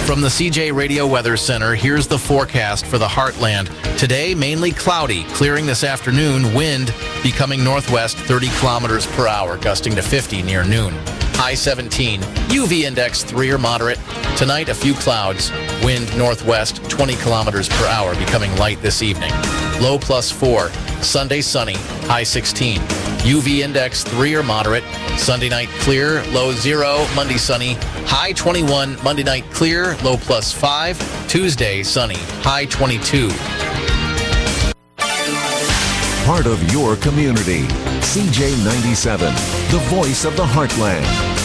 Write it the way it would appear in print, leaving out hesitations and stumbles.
From the CJ Radio Weather Center, here's the forecast for the Heartland. Today, mainly cloudy, clearing this afternoon, wind becoming northwest 30 kilometers per hour, gusting to 50 near noon. High 17, UV index 3 or moderate. Tonight, a few clouds, wind northwest 20 kilometers per hour, becoming light this evening. Low +4, Sunday sunny, high 16. UV index 3 or moderate. Sunday night clear, low 0. Monday sunny, high 21. Monday night clear, low +5. Tuesday sunny, high 22. Part of your community. CJ97, the voice of the Heartland.